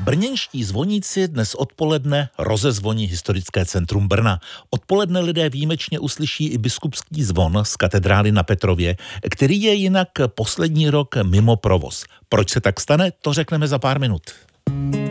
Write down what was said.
Brněnští zvoníci dnes odpoledne rozezvoní historické centrum Brna. Odpoledne lidé výjimečně uslyší i biskupský zvon z katedrály na Petrově, který je jinak poslední rok mimo provoz. Proč se tak stane, to řekneme za pár minut.